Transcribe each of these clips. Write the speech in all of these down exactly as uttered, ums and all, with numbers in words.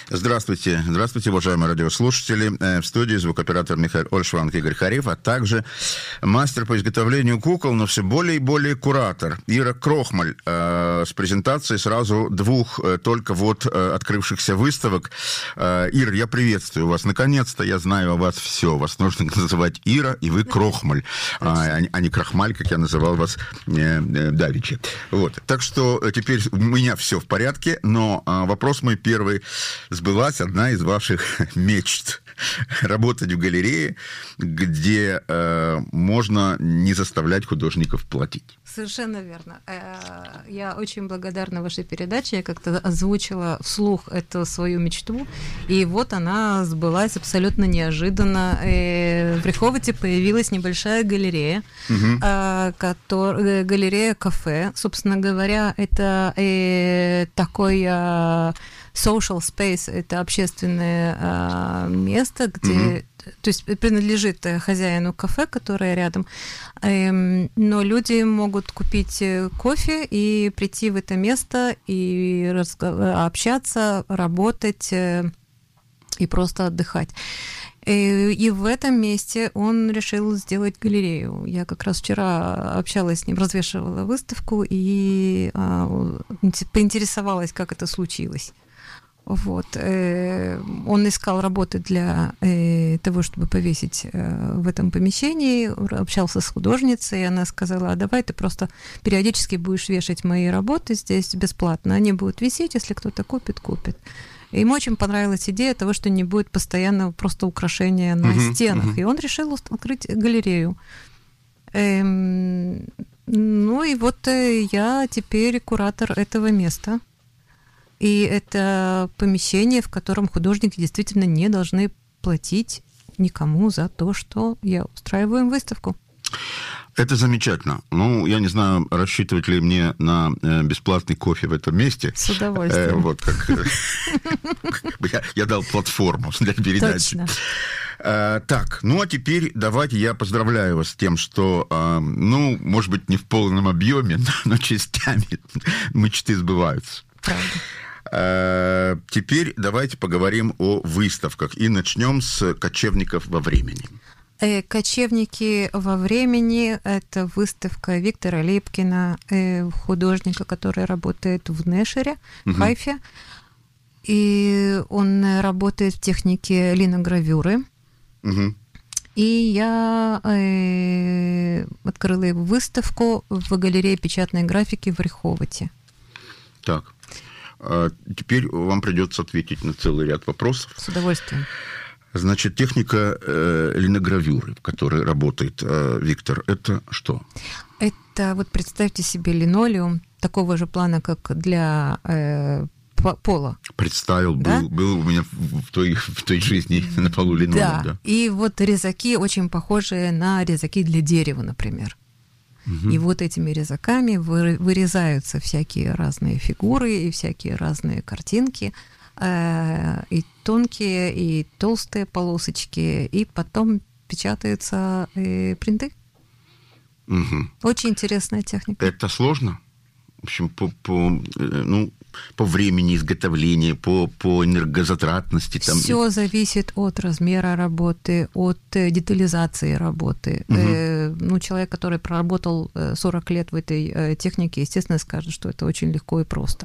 Здравствуйте. Здравствуйте, уважаемые радиослушатели. В студии звукооператор Михаил Ольшванг, Игорь Хариф, а также мастер по изготовлению кукол, но все более и более куратор Ира Крохмаль э, с презентацией сразу двух э, только вот э, открывшихся выставок. Э, Ира, я приветствую вас. Наконец-то я знаю о вас все. Вас нужно называть Ира, и вы Крохмаль, а, а не Крахмаль, как я называл вас э, э, давеча. Вот. Так что теперь у меня все в порядке, но э, вопрос мой первый. Сбылась одна из ваших мечт – работать в галерее, где э, можно не заставлять художников платить. Совершенно верно. Я очень благодарна вашей передаче. Я как-то озвучила вслух эту свою мечту, и вот она сбылась абсолютно неожиданно. В Риховоте появилась небольшая галерея, угу. который, галерея-кафе. Собственно говоря, это такой... Social space – это общественное а, место, где, mm-hmm. то есть принадлежит хозяину кафе, которое рядом, эм, но люди могут купить кофе и прийти в это место и разго- общаться, работать э, и просто отдыхать. И, и в этом месте он решил сделать галерею. Я как раз вчера общалась с ним, развешивала выставку и а, поинтересовалась, как это случилось. Вот. Он искал работы для того, чтобы повесить в этом помещении, общался с художницей, и она сказала: а давай ты просто периодически будешь вешать мои работы здесь бесплатно, они будут висеть, если кто-то купит, купит. И ему очень понравилась идея того, что не будет постоянно просто украшения на uh-huh, стенах, uh-huh. и он решил открыть галерею. Эм, ну и вот я теперь куратор этого места. И это помещение, в котором художники действительно не должны платить никому за то, что я устраиваю им выставку. Это замечательно. Ну, я не знаю, рассчитывать ли мне на бесплатный кофе в этом месте. С удовольствием. Э, вот как я, я дал платформу для передачи. Точно. А, так, ну а теперь давайте я поздравляю вас с тем, что, а, ну, может быть, не в полном объеме, но частями мечты сбываются. Правда. А, теперь давайте поговорим о выставках и начнем с «Кочевников во времени». «Кочевники во времени» — это выставка Виктора Липкина, художника, который работает в Нэшере, в угу. Хайфе. И он работает в технике линогравюры. Угу. И я э, открыла выставку в галерее печатной графики в Риховоте. Так, а теперь вам придется ответить на целый ряд вопросов. С удовольствием. Значит, техника э, линогравюры, в которой работает э, Виктор, это что? Это, вот представьте себе линолеум такого же плана, как для э, пола. Представил, да? был, был у меня в той, в той жизни на полу линолеум. Да. да, и вот резаки очень похожие на резаки для дерева, например. Угу. И вот этими резаками вырезаются всякие разные фигуры и всякие разные картинки, и тонкие, и толстые полосочки, и потом печатаются и принты. Угу. Очень интересная техника. Это сложно? В общем, по, по, ну, по времени изготовления, по, по энергозатратности. Там... Все зависит от размера работы, от детализации работы. Угу. Э, ну, человек, который проработал сорок лет в этой технике, естественно, скажет, что это очень легко и просто.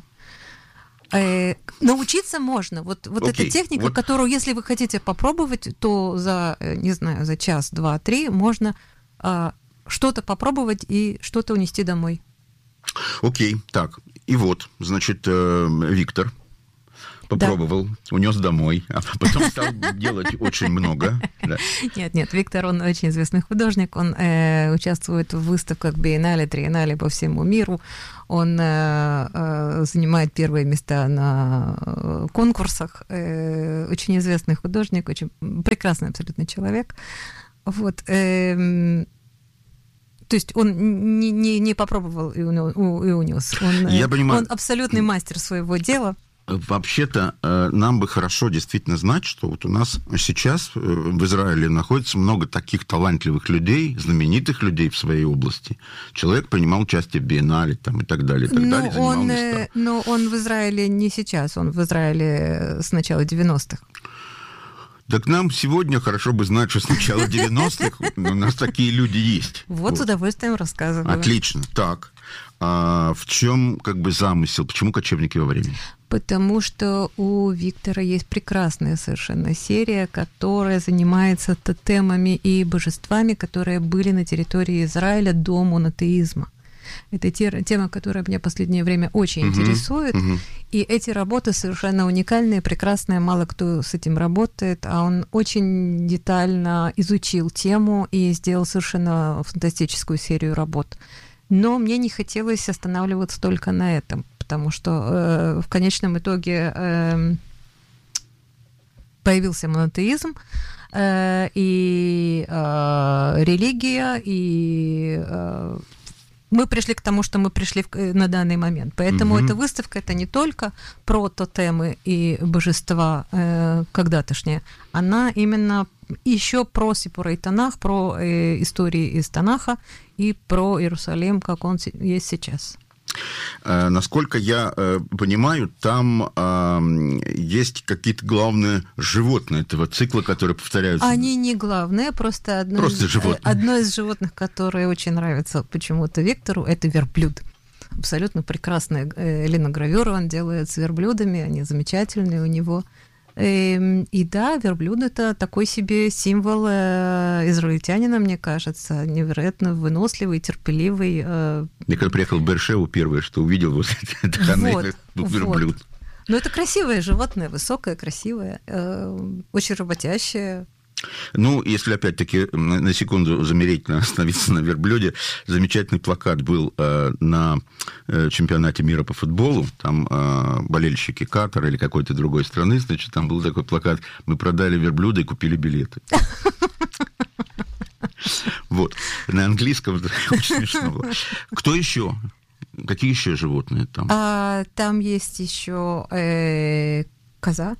Э, научиться можно. Вот, вот Окей. эта техника, вот. которую, если вы хотите попробовать, то за, не знаю, за час, два, три можно э, что-то попробовать и что-то унести домой. Окей, так. И вот, значит, э, Виктор попробовал, да. унес домой, а потом стал делать очень много. Да. Нет, нет, Виктор, он очень известный художник, он э, участвует в выставках биеннале, триеннале по всему миру, он э, э, занимает первые места на конкурсах, э, очень известный художник, очень прекрасный абсолютно человек. Вот. Э, То есть он не, не, не попробовал и унес. Он, Я понимаю. Он абсолютный мастер своего дела. Вообще-то нам бы хорошо действительно знать, что вот у нас сейчас в Израиле находится много таких талантливых людей, знаменитых людей в своей области. Человек принимал участие в биеннале там, и так далее, и так но далее, занимал он, места. Но он в Израиле не сейчас, он в Израиле с начала девяностых. Так нам сегодня хорошо бы знать, что с начала девяностых у нас такие люди есть. Вот, вот. С удовольствием рассказываю. Отлично. Так, а в чем как бы замысел? Почему «Кочевники во времени»? Потому что у Виктора есть прекрасная совершенно серия, которая занимается тотемами и божествами, которые были на территории Израиля до монотеизма. Это тема, которая меня в последнее время очень uh-huh, интересует. Uh-huh. И эти работы совершенно уникальные, прекрасные. Мало кто с этим работает. А он очень детально изучил тему и сделал совершенно фантастическую серию работ. Но мне не хотелось останавливаться только на этом, потому что э, в конечном итоге э, появился монотеизм, э, и э, религия, и... Э, мы пришли к тому, что мы пришли в, на данный момент. Поэтому mm-hmm. эта выставка — это не только про тотемы и божества э, когда-тошние, она именно еще про Сипура и Танах, про э, истории из Танаха и про Иерусалим, как он есть сейчас. Насколько я понимаю, там есть какие-то главные животные этого цикла, которые повторяются. Они не главные, просто одно, просто из, одно из животных, которое очень нравится почему-то Виктору, это верблюд. Абсолютно прекрасная линогравюра он делает с верблюдами, они замечательные у него. И да, верблюд — это такой себе символ израильтянина, мне кажется, невероятно выносливый, терпеливый. Я когда приехал в Бершеву, первое, что увидел, вот это ханей, вот, верблюд. Вот. Но это красивое животное, высокое, красивое, очень работящее. Ну, если опять-таки на секунду замереть, остановиться на верблюде, замечательный плакат был э, на чемпионате мира по футболу, там э, болельщики Катара или какой-то другой страны, значит, там был такой плакат: мы продали верблюда и купили билеты. Вот, на английском очень смешно было. Кто еще? Какие еще животные там? Там есть еще коза.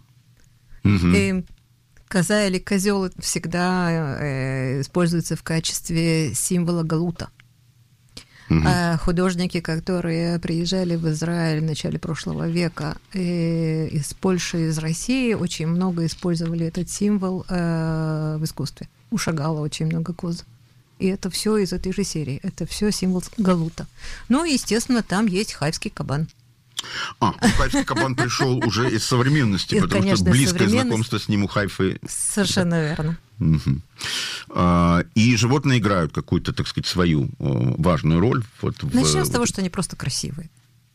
Коза или козел всегда э, используется в качестве символа галута. Угу. А художники, которые приезжали в Израиль в начале прошлого века э, из Польши, из России, очень много использовали этот символ э, в искусстве. У Шагала очень много коз. И это все из этой же серии. Это все символ галута. Ну и, естественно, там есть хайфский кабан. А, ну, хайфский кабан пришел уже из современности, потому конечно, что близкое знакомство с ним у Хайфы. Совершенно верно. Угу. А, и животные играют какую-то, так сказать, свою важную роль. Вот в... Начнем с того, что они просто красивые.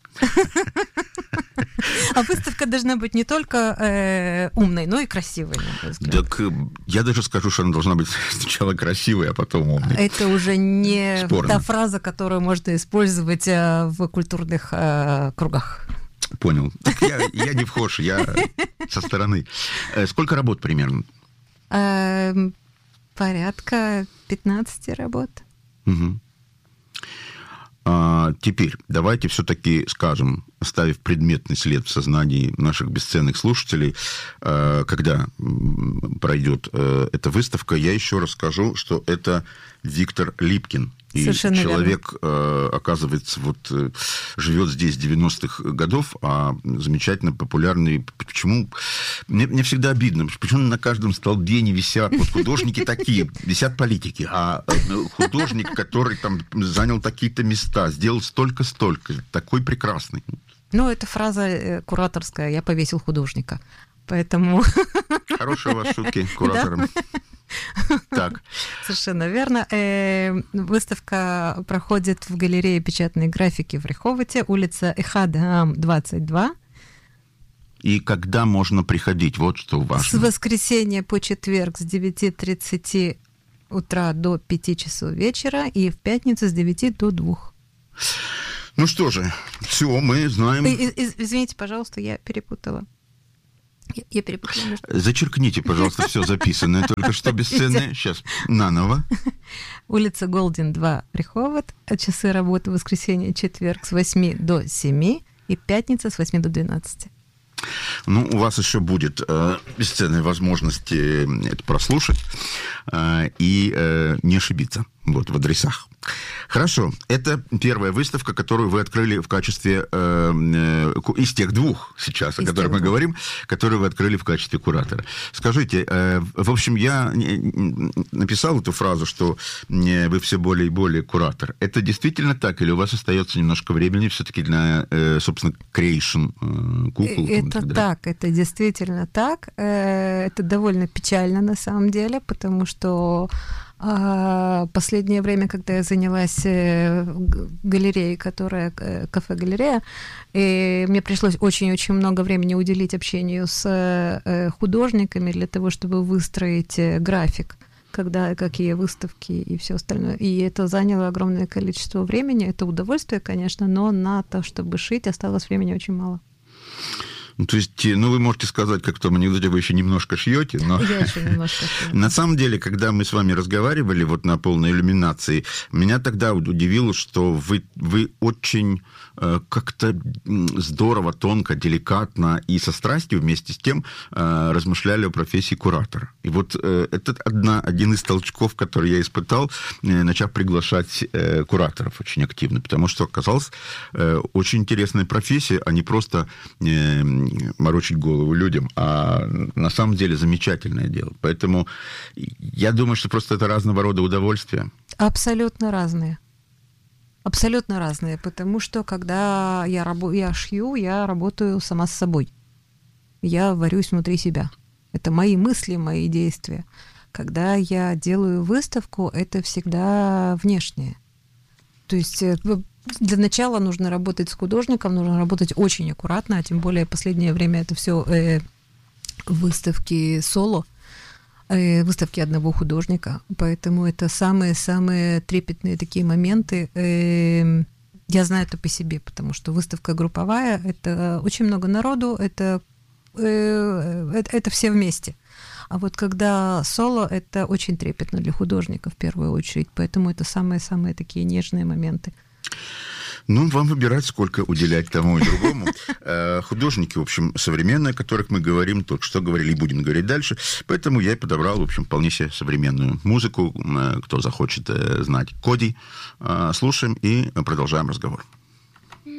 А выставка должна быть не только э, умной, но и красивой, на мой взгляд. Так я даже скажу, что она должна быть сначала красивой, а потом умной. Это уже не Спорно. Та фраза, которую можно использовать э, в культурных э, кругах. Понял. Так я, я не вхож, я со стороны. Сколько работ примерно? Э, порядка пятнадцать работ. Угу. А, теперь давайте все-таки скажем, оставив предметный след в сознании наших бесценных слушателей, а, когда пройдет а, эта выставка, я еще расскажу, что это Виктор Липкин. И совершенно человек, верно. Оказывается, вот живет здесь с девяностых годов, а замечательно популярный. Почему? Мне, мне всегда обидно, почему на каждом столбе не висят вот художники такие, висят политики, а художник, который там занял такие-то места, сделал столько-столько, такой прекрасный. Ну, это фраза кураторская: я повесил художника. Поэтому... Хорошие у вас шутки кураторам. Так. Совершенно верно. Выставка проходит в галерее печатной графики в Реховоте, улица Эхад-Гаам, двадцать два. И когда можно приходить? Вот что важно. С воскресенья по четверг с девяти тридцати утра до пяти часов вечера и в пятницу с девяти до двух. Ну что же, все, мы знаем... Извините, пожалуйста, я перепутала. Я, я перепутала. Зачеркните, пожалуйста, все записанное, только что бесценное. Сейчас, наново. Улица Голдин, два, Реховод. Часы работы воскресенье, четверг с восьми до семи и пятница с восьми до двенадцати. Ну, у вас еще будет э, бесценная возможность это прослушать э, и э, не ошибиться вот, в адресах. Хорошо. Это первая выставка, которую вы открыли в качестве... Э, э, из тех двух сейчас, о из которых мы двух. говорим, которые вы открыли в качестве куратора. Скажите, э, в общем, я написал эту фразу, что э, вы все более и более куратор. Это действительно так? Или у вас остается немножко времени все-таки на, э, собственно, creation э, кукол? Это так, это действительно так. Э, это довольно печально на самом деле, потому что А последнее время, когда я занялась галереей, которая кафе-галерея, и мне пришлось очень-очень много времени уделить общению с художниками для того, чтобы выстроить график, когда какие выставки и все остальное. И это заняло огромное количество времени. Это удовольствие, конечно, но на то, чтобы шить, осталось времени очень мало. Ну, то есть, ну, вы можете сказать, как в том анекдоте, вы еще немножко шьете, но... Я еще немножко шью. На самом деле, когда мы с вами разговаривали вот на полной иллюминации, меня тогда удивило, что вы, вы очень э, как-то здорово, тонко, деликатно и со страстью вместе с тем э, размышляли о профессии куратора. И вот э, это одна, один из толчков, который я испытал, э, начав приглашать э, кураторов очень активно, потому что оказалась э, очень интересная профессия, а не просто... Э, морочить голову людям, а на самом деле замечательное дело. Поэтому я думаю, что просто это разного рода удовольствия. Абсолютно разные. Абсолютно разные, потому что когда я, раб- я шью, я работаю сама с собой. Я варюсь внутри себя. Это мои мысли, мои действия. Когда я делаю выставку, это всегда внешнее. То есть... Для начала нужно работать с художником, нужно работать очень аккуратно, а тем более в последнее время это все э, выставки соло, э, выставки одного художника, поэтому это самые-самые трепетные такие моменты. Э, я знаю это по себе, потому что выставка групповая, это очень много народу, это, э, это, это все вместе. А вот когда соло, это очень трепетно для художника в первую очередь, поэтому это самые-самые такие нежные моменты. Ну, вам выбирать, сколько уделять тому и другому. Художники, в общем, современные, о которых мы говорим, только что говорили и будем говорить дальше. Поэтому я и подобрал, в общем, вполне себе современную музыку. Кто захочет знать Коди, слушаем и продолжаем разговор.